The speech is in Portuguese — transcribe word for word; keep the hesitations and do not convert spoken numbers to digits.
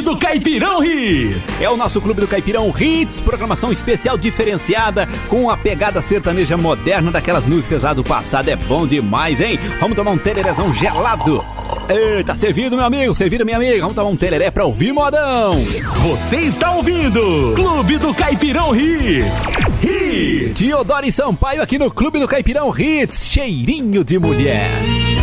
do Caipirão Hits. É o nosso Clube do Caipirão Hits, programação especial diferenciada com a pegada sertaneja moderna daquelas músicas lá do passado. É bom demais, hein? Vamos tomar um tererezão gelado. Eita, servido, meu amigo, servido, minha amiga. Vamos tomar um tereré pra ouvir, modão. Você está ouvindo Clube do Caipirão Hits. Hits. Teodoro e Sampaio aqui no Clube do Caipirão Hits, cheirinho de mulher.